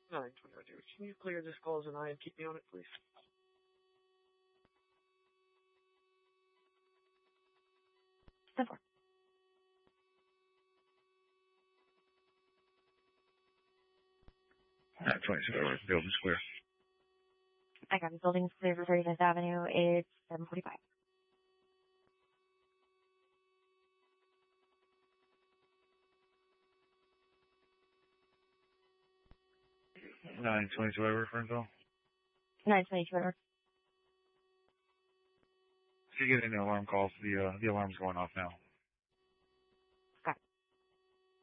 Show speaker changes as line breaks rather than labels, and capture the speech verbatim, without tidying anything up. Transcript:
nine twenty-two. Can you clear this call as an eye and keep me on it, please?
ten four.
nine twenty-two, over. Building square.
I got the building's clear for thirty-fifth Avenue. It's seven forty-five.
nine twenty-two, over, Fernville.
nine twenty-two, over.
If you get any alarm calls, the, uh, the alarm's going off now.